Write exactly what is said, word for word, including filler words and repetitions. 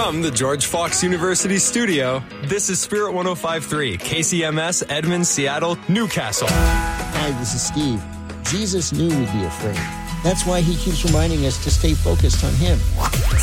From the George Fox University studio, this is Spirit one oh five point three, K C M S, Edmonds, Seattle, Newcastle. Hi, this is Steve. Jesus knew we'd be afraid. That's why he keeps reminding us to stay focused on him.